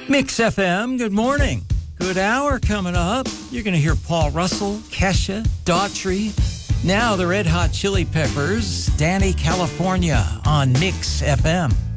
Mix FM, good morning. Good hour coming up. You're going to hear Paul Russell, Kesha, Daughtry. Now the Red Hot Chili Peppers, Danny California on Mix FM.